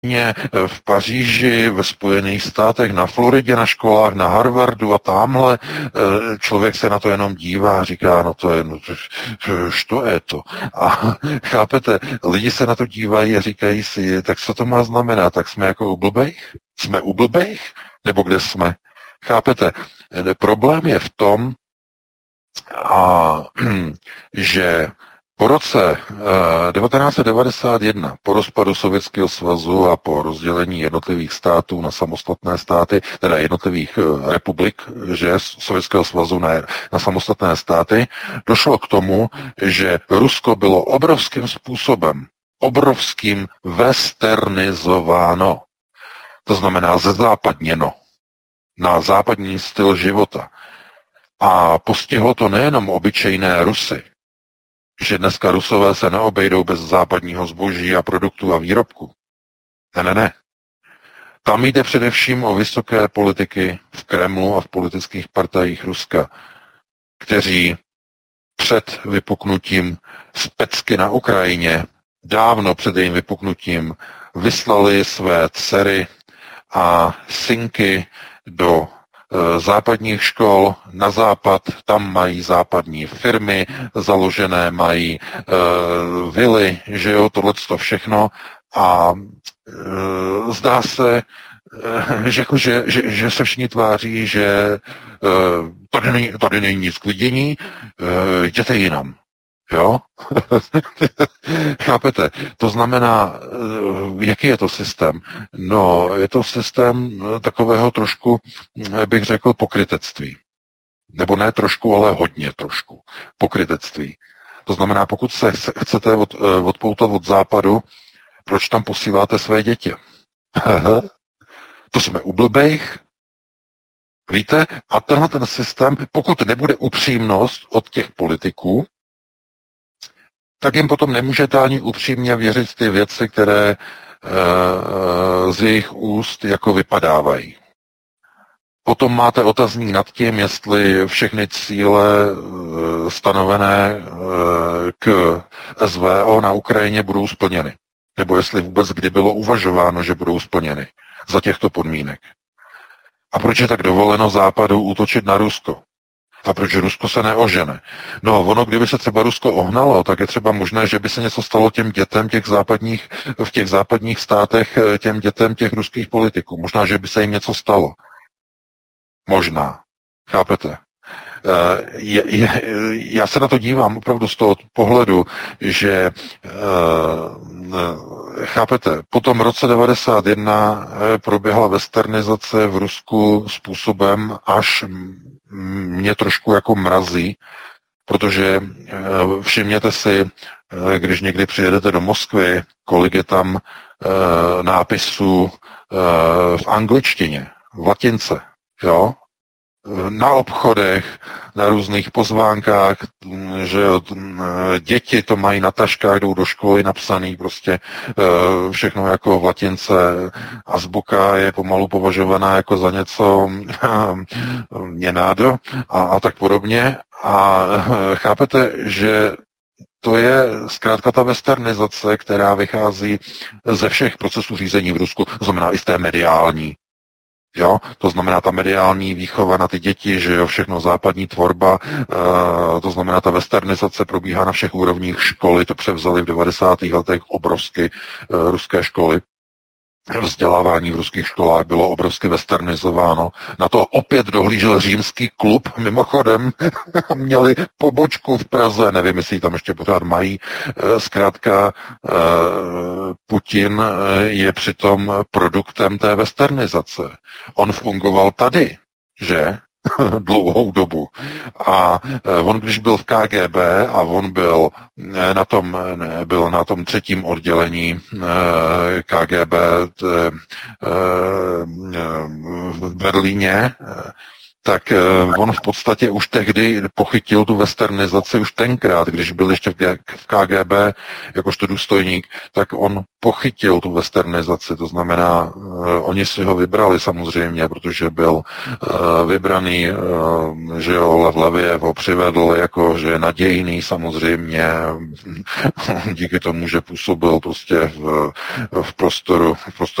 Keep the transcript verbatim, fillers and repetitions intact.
v Paříži, ve Spojených státech, na Floridě, na školách, na Harvardu a tamhle. Člověk se na to jenom dívá a říká, no to je, no to, što je to? A chápete, lidi se na to dívají a říkají si, tak co to má znamenat? Tak jsme jako u blbejch? Jsme u blbejch? Nebo kde jsme? Chápete? Problém je v tom, a, že po roce devatenáct set devadesát jedna, po rozpadu Sovětského svazu a po rozdělení jednotlivých států na samostatné státy, teda jednotlivých republik, že Sovětského svazu na, na samostatné státy, došlo k tomu, že Rusko bylo obrovským způsobem, obrovským westernizováno. To znamená zezápadněno na západní styl života. A postihlo to nejenom obyčejné Rusy, že dneska Rusové se neobejdou bez západního zboží a produktů a výrobků. Ne, ne, ne. Tam jde především o vysoké politiky v Kremlu a v politických partajích Ruska, kteří před vypuknutím specky na Ukrajině, dávno před jejím vypuknutím, vyslali své dcery a synky do západních škol na západ, tam mají západní firmy založené, mají uh, vily, že jo, tohleto všechno a uh, zdá se, uh, že, že, že, že se všichni tváří, že uh, tady, není, tady není nic k vidění, uh, jděte jinam. Jo? Chápete? To znamená, jaký je to systém? No, je to systém takového trošku, bych řekl, pokrytectví. Nebo ne trošku, ale hodně trošku. Pokrytectví. To znamená, pokud se chcete od, odpoutat od západu, proč tam posíláte své děti? To jsme u blbejch. Víte? A tenhle ten systém, pokud nebude upřímnost od těch politiků, tak jim potom nemůžete ani upřímně věřit ty věci, které e, z jejich úst jako vypadávají. Potom máte otazník nad tím, jestli všechny cíle e, stanovené e, k S V O na Ukrajině budou splněny. Nebo jestli vůbec kdy bylo uvažováno, že budou splněny za těchto podmínek. A proč je tak dovoleno Západu útočit na Rusko? A proč Rusko se neožene? No, ono, kdyby se třeba Rusko ohnalo, tak je třeba možné, že by se něco stalo těm dětem těch západních, v těch západních státech, těm dětem těch ruských politiků. Možná, že by se jim něco stalo. Možná. Chápete? Je, je, já se na to dívám opravdu z toho pohledu, že chápete, po tom roce devadesát jedna proběhla westernizace v Rusku způsobem, až mě trošku jako mrazí, protože všimněte si, když někdy přijedete do Moskvy, kolik je tam nápisů v angličtině, v latince, jo? Na obchodech, na různých pozvánkách, že děti to mají na taškách, jdou do školy napsaný prostě všechno jako v latince. Azbuka je pomalu považovaná jako za něco něnádo a, a tak podobně. A chápete, že to je zkrátka ta westernizace, která vychází ze všech procesů řízení v Rusku, to znamená i z té mediální. Jo? To znamená ta mediální výchova na ty děti, že jo, všechno západní tvorba, e, to znamená ta westernizace probíhá na všech úrovních školy, to převzali v devadesátých letech obrovsky e, ruské školy. Vzdělávání v ruských školách bylo obrovsky westernizováno. Na to opět dohlížel římský klub, mimochodem měli pobočku v Praze, nevím, jestli tam ještě pořád mají. Zkrátka Putin je přitom produktem té westernizace. On fungoval tady, že? Dlouhou dobu. A on, když byl v K G B a on byl na tom, byl na tom třetím oddělení K G B v Berlíně, tak on v podstatě už tehdy pochytil tu westernizaci, už tenkrát, když byl ještě v K G B jakožto důstojník, tak on pochytil tu westernizaci, to znamená, uh, oni si ho vybrali samozřejmě, protože byl uh, vybraný, uh, že jo, Leviev ho přivedl jako, že je nadějný samozřejmě, díky tomu, že působil prostě v, v prostoru, v prostoru